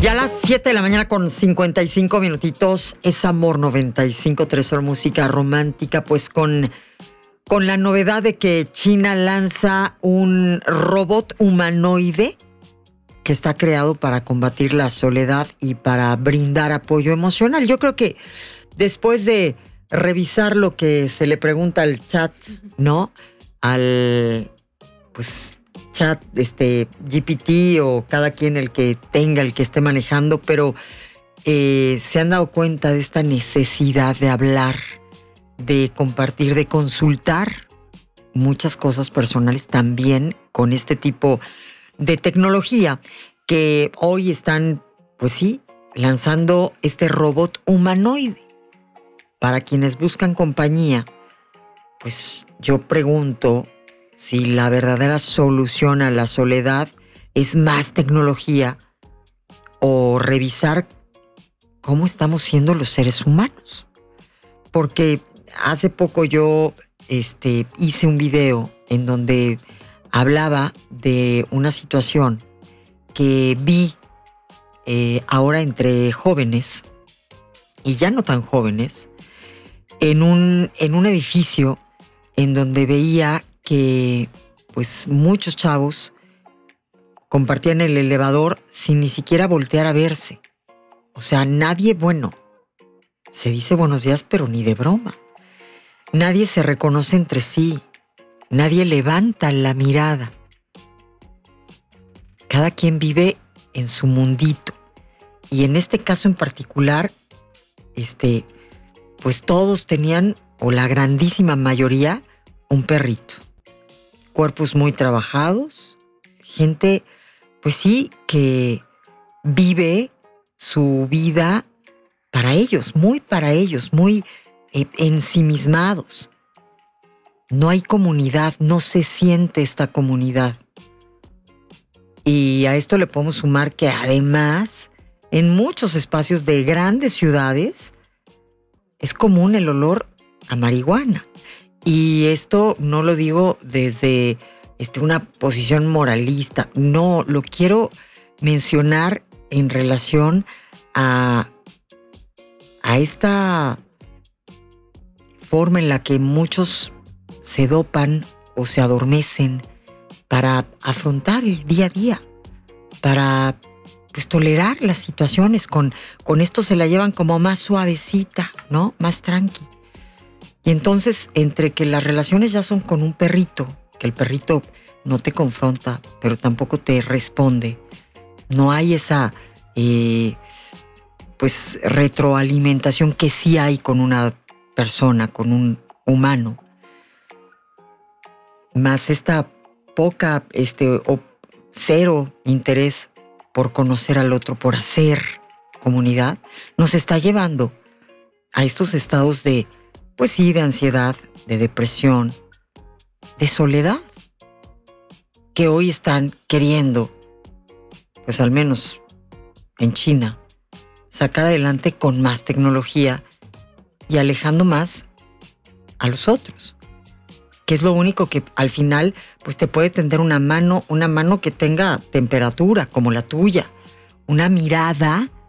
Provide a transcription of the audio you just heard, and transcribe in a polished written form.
Ya a las 7 de la mañana con 55 minutitos es Amor 95.3 música romántica, pues con la novedad de que China lanza un robot humanoide que está creado para combatir la soledad y para brindar apoyo emocional. Yo creo que después de revisar lo que se le pregunta al chat, ¿no? Al, pues, chat, GPT o cada quien el que tenga, el que esté manejando, pero se han dado cuenta de esta necesidad de hablar, de compartir, de consultar muchas cosas personales también con este tipo de tecnología que hoy están, pues sí, lanzando este robot humanoide. Para quienes buscan compañía, pues yo pregunto si la verdadera solución a la soledad es más tecnología o revisar cómo estamos siendo los seres humanos. Porque hace poco yo hice un video en donde hablaba de una situación que vi ahora entre jóvenes y ya no tan jóvenes en un edificio en donde veía que pues muchos chavos compartían el elevador sin ni siquiera voltear a verse. O sea, nadie, bueno, se dice buenos días, pero ni de broma. Nadie se reconoce entre sí. Nadie levanta la mirada. Cada quien vive en su mundito. Y en este caso en particular, pues todos tenían, o la grandísima mayoría, un perrito. Cuerpos muy trabajados, gente, pues sí, que vive su vida para ellos, muy ensimismados. No hay comunidad, no se siente esta comunidad. Y a esto le podemos sumar que además, en muchos espacios de grandes ciudades, es común el olor a marihuana. Y esto no lo digo desde una posición moralista, no, lo quiero mencionar en relación a esta forma en la que muchos se dopan o se adormecen para afrontar el día a día, para pues tolerar las situaciones. Con esto se la llevan como más suavecita, ¿no? Más tranqui. Y entonces, entre que las relaciones ya son con un perrito, que el perrito no te confronta, pero tampoco te responde, no hay esa pues retroalimentación que sí hay con una persona, con un humano. Más esta poca o cero interés por conocer al otro, por hacer comunidad, nos está llevando a estos estados de, pues sí, de ansiedad, de depresión, de soledad, que hoy están queriendo, pues al menos en China, sacar adelante con más tecnología y alejando más a los otros, que es lo único que al final pues te puede tender una mano que tenga temperatura como la tuya, una mirada